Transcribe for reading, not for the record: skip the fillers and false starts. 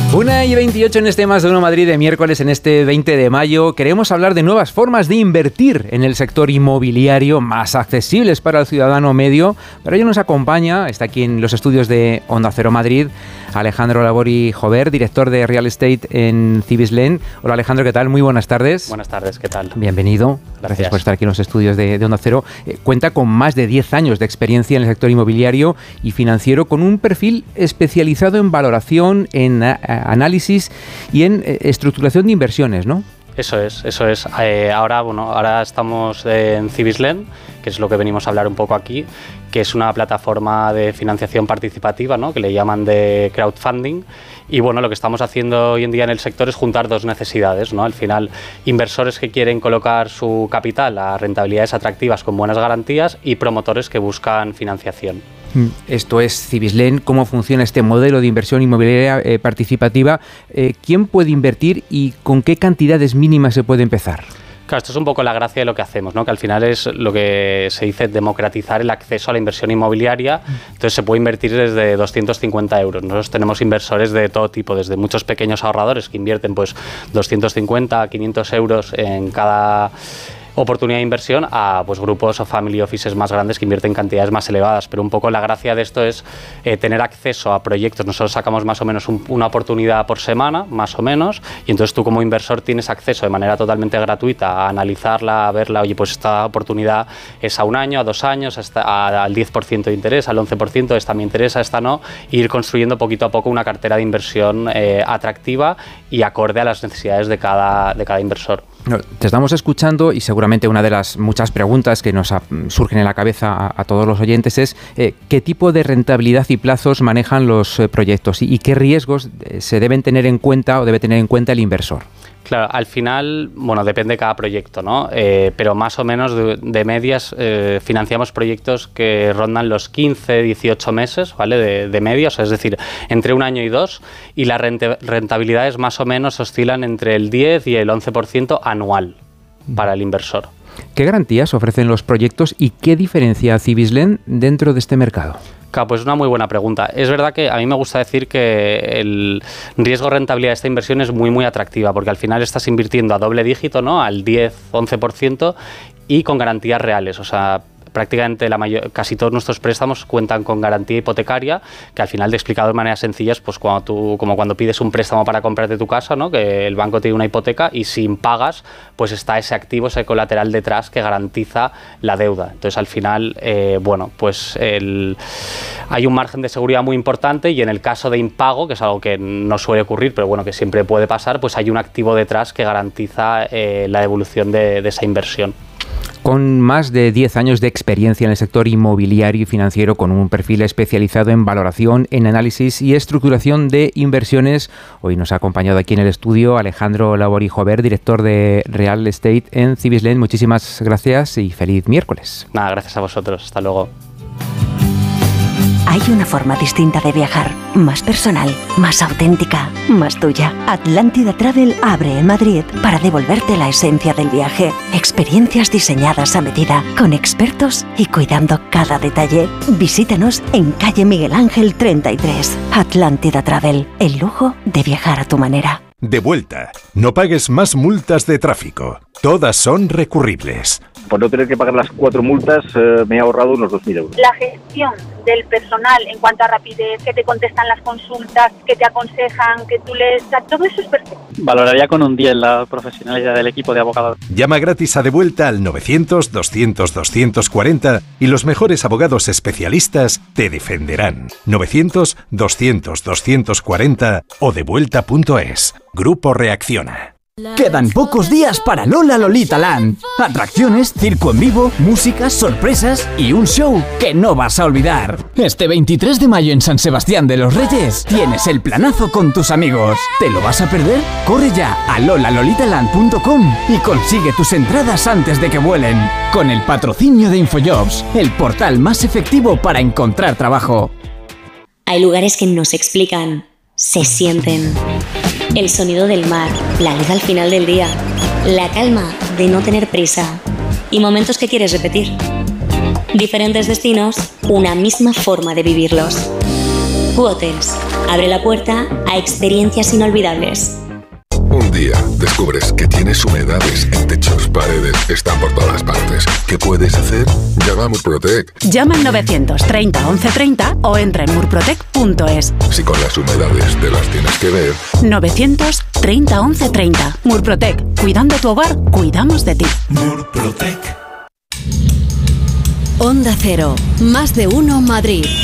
1:28 en este Más de Uno Madrid de miércoles, en este 20 de mayo. Queremos hablar de nuevas formas de invertir en el sector inmobiliario más accesibles para el ciudadano medio. Para ello nos acompaña, está aquí en los estudios de Onda Cero Madrid, Alejandro Labori Jover, director de Real Estate en Cibislen. Hola Alejandro, ¿qué tal? Muy buenas tardes. Buenas tardes, ¿qué tal? Bienvenido. Gracias por estar aquí en los estudios de Onda Cero. Cuenta con más de 10 años de experiencia en el sector inmobiliario y financiero, con un perfil especializado en valoración, en análisis y en estructuración de inversiones, ¿no? Eso es. Ahora estamos en Cibislen, que es lo que venimos a hablar un poco aquí, que es una plataforma de financiación participativa, ¿no?, que le llaman de crowdfunding. Y bueno, lo que estamos haciendo hoy en día en el sector es juntar dos necesidades, ¿no? Al final, inversores que quieren colocar su capital a rentabilidades atractivas con buenas garantías y promotores que buscan financiación. Esto es Cibislen. ¿Cómo funciona este modelo de inversión inmobiliaria participativa? ¿Quién puede invertir y con qué cantidades mínimas se puede empezar? Claro, esto es un poco la gracia de lo que hacemos, ¿no? Que al final es lo que se dice democratizar el acceso a la inversión inmobiliaria. Entonces se puede invertir desde 250 euros. Nosotros tenemos inversores de todo tipo, desde muchos pequeños ahorradores que invierten pues 250 a 500 euros en cada oportunidad de inversión, a pues grupos o family offices más grandes que invierten cantidades más elevadas. Pero un poco la gracia de esto es tener acceso a proyectos. Nosotros sacamos más o menos una oportunidad por semana, más o menos, y entonces tú como inversor tienes acceso de manera totalmente gratuita a analizarla, a verla. Oye, pues esta oportunidad es a 1 año, a 2 años, al 10% de interés, al 11%, esta me interesa, esta no, e ir construyendo poquito a poco una cartera de inversión atractiva y acorde a las necesidades de cada inversor. Te estamos escuchando y seguramente una de las muchas preguntas que nos surgen en la cabeza a todos los oyentes es ¿qué tipo de rentabilidad y plazos manejan los proyectos y qué riesgos se deben tener en cuenta o debe tener en cuenta el inversor? Claro, al final, bueno, depende de cada proyecto, ¿no? Pero más o menos de medias financiamos proyectos que rondan los 15, 18 meses, ¿vale? De medias, es decir, entre 1 año y 2, y las rentabilidades más o menos oscilan entre el 10 y el 11% anual para el inversor. ¿Qué garantías ofrecen los proyectos y qué diferencia a Cibislen dentro de este mercado? Claro, pues es una muy buena pregunta. Es verdad que a mí me gusta decir que el riesgo-rentabilidad de esta inversión es muy, muy atractiva, porque al final estás invirtiendo a doble dígito, ¿no?, al 10-11%, y con garantías reales. O sea, prácticamente casi todos nuestros préstamos cuentan con garantía hipotecaria, que al final, de explicado de manera sencilla, pues como cuando pides un préstamo para comprarte tu casa, ¿no?, que el banco tiene una hipoteca y si impagas, pues está ese activo, ese colateral detrás que garantiza la deuda. Entonces, al final, hay un margen de seguridad muy importante, y en el caso de impago, que es algo que no suele ocurrir, pero bueno, que siempre puede pasar, pues hay un activo detrás que garantiza la devolución de esa inversión. Con más de 10 años de experiencia en el sector inmobiliario y financiero, con un perfil especializado en valoración, en análisis y estructuración de inversiones, hoy nos ha acompañado aquí en el estudio Alejandro Labori Jover, director de Real Estate en Cibislen. Muchísimas gracias y feliz miércoles. Nada, gracias a vosotros. Hasta luego. Hay una forma distinta de viajar, más personal, más auténtica, más tuya. Atlántida Travel abre en Madrid para devolverte la esencia del viaje. Experiencias diseñadas a medida, con expertos y cuidando cada detalle. Visítanos en calle Miguel Ángel 33. Atlántida Travel, el lujo de viajar a tu manera. De vuelta. No pagues más multas de tráfico. Todas son recurribles. Por no tener que pagar las 4 multas, me he ahorrado unos 2.000 euros. La gestión del personal en cuanto a rapidez, que te contestan las consultas, que te aconsejan, que tú lees, todo eso es perfecto. Valoraría con un 10 la profesionalidad del equipo de abogados. Llama gratis a De Vuelta al 900-200-240 y los mejores abogados especialistas te defenderán. 900-200-240 o devuelta.es. Grupo Reacciona. Quedan pocos días para Lola Lolita Land. Atracciones, circo en vivo, música, sorpresas y un show que no vas a olvidar. Este 23 de mayo en San Sebastián de los Reyes tienes el planazo con tus amigos. ¿Te lo vas a perder? Corre ya a lolalolitaland.com y consigue tus entradas antes de que vuelen. Con el patrocinio de Infojobs, el portal más efectivo para encontrar trabajo. Hay lugares que no se explican, se sienten. El sonido del mar, la luz al final del día, la calma de no tener prisa y momentos que quieres repetir. Diferentes destinos, una misma forma de vivirlos. Q-Hotels, Abre la puerta a experiencias inolvidables. Un día descubres que tienes humedades en techos, paredes, están por todas partes. ¿Qué puedes hacer? Llama a Murprotec. Llama al 930 1130 o entra en murprotec.es. Si con las humedades te las tienes que ver. 930 1130. Murprotec. Cuidando tu hogar, cuidamos de ti. Murprotec. Onda Cero. Más de uno Madrid.